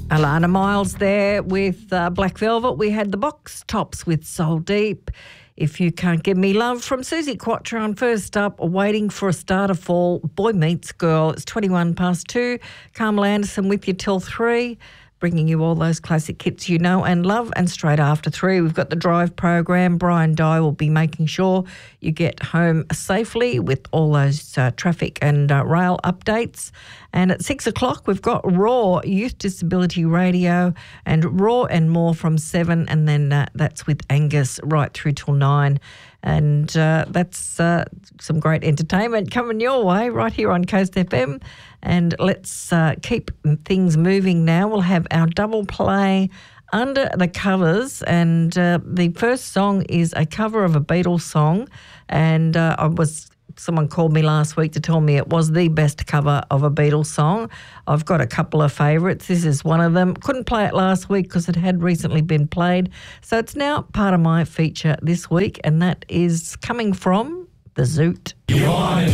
Alana Miles there with Black Velvet. We had the Box Tops with Soul Deep. If You Can't Give Me Love from Susie Quattrone. First up, Waiting for a Star to Fall, Boy Meets Girl. It's 21 past 2. Carmel Anderson with you till 3. Bringing you all those classic hits you know and love. And straight after 3, we've got the Drive program. Brian Dye will be making sure you get home safely with all those traffic and rail updates. And at 6 o'clock, we've got Raw Youth Disability Radio and Raw and More from 7. And then that's with Angus right through till 9. And that's some great entertainment coming your way right here on Coast FM. And let's keep things moving now. We'll have our double play Under the Covers. And the first song is a cover of a Beatles song. And someone called me last week to tell me it was the best cover of a Beatles song. I've got a couple of favourites. This is one of them. Couldn't play it last week because it had recently been played. So it's now part of my feature this week, and that is coming from The Zoot.